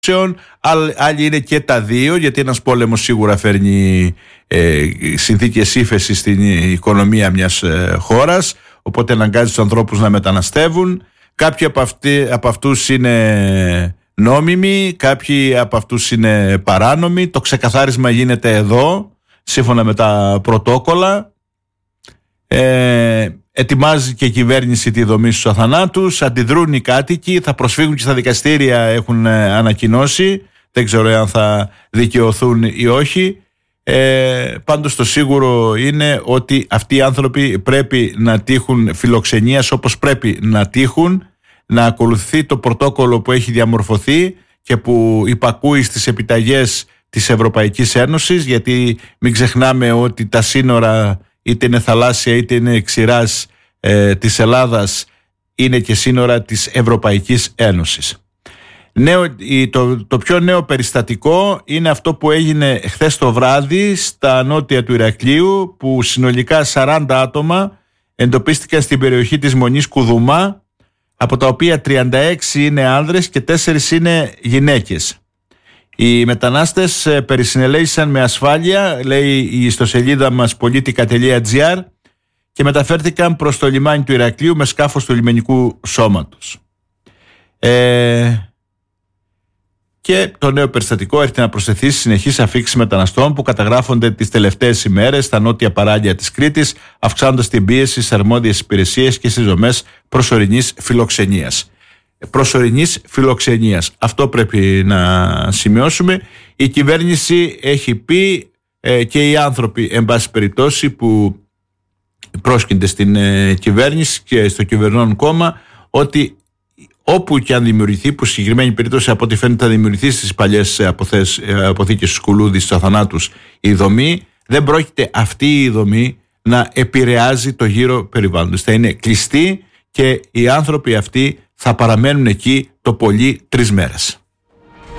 άλλοι είναι και τα δύο, γιατί ένας πόλεμος σίγουρα φέρνει συνθήκες ύφεσης στην οικονομία μιας χώρας, οπότε αναγκάζει τους ανθρώπους να μεταναστεύουν. Κάποιοι από αυτούς είναι νόμιμοι, κάποιοι από αυτούς είναι παράνομοι. Το ξεκαθάρισμα γίνεται εδώ, σύμφωνα με τα πρωτόκολλα. Ετοιμάζει και η κυβέρνηση τη δομή στους αθανάτους, αντιδρούν οι κάτοικοι, θα προσφύγουν και στα δικαστήρια, έχουν ανακοινώσει. Δεν ξέρω αν θα δικαιωθούν ή όχι. Πάντως το σίγουρο είναι ότι αυτοί οι άνθρωποι πρέπει να τύχουν φιλοξενίας όπως πρέπει να τύχουν, να ακολουθεί το πρωτόκολλο που έχει διαμορφωθεί και που υπακούει στις επιταγές της Ευρωπαϊκής Ένωσης, γιατί μην ξεχνάμε ότι τα σύνορα, είτε είναι θαλάσσια είτε είναι ξηράς, της Ελλάδας, είναι και σύνορα της Ευρωπαϊκής Ένωσης. Το πιο νέο περιστατικό είναι αυτό που έγινε χθες το βράδυ στα νότια του Ηρακλείου, που συνολικά 40 άτομα εντοπίστηκαν στην περιοχή της Μονής Κουδουμά, από τα οποία 36 είναι άνδρες και 4 είναι γυναίκες. Οι μετανάστες περισυνελέγησαν με ασφάλεια, λέει η ιστοσελίδα μας politica.gr, και μεταφέρθηκαν προς το λιμάνι του Ηρακλείου με σκάφος του λιμενικού σώματος. Και το νέο περιστατικό έρχεται να προσθεθεί στις συνεχείς αφίξεις μεταναστών που καταγράφονται τις τελευταίες ημέρες στα νότια παράλια της Κρήτης, αυξάνοντας την πίεση στις αρμόδιες υπηρεσίες και στις δομές προσωρινής φιλοξενίας. Προσωρινής φιλοξενίας. Αυτό πρέπει να σημειώσουμε. Η κυβέρνηση έχει πει, και οι άνθρωποι εν πάση περιπτώσει που πρόσκυνται στην κυβέρνηση και στο κυβερνών κόμμα, ότι όπου και αν δημιουργηθεί, που συγκεκριμένη περίπτωση από ό,τι φαίνεται θα δημιουργηθεί στις παλιές αποθήκες του Σκουλούδη, στους αθανάτους, η δομή, δεν πρόκειται αυτή η δομή να επηρεάζει το γύρο περιβάλλοντος. Θα είναι κλειστή και οι άνθρωποι αυτοί θα παραμένουν εκεί το πολύ 3 μέρες.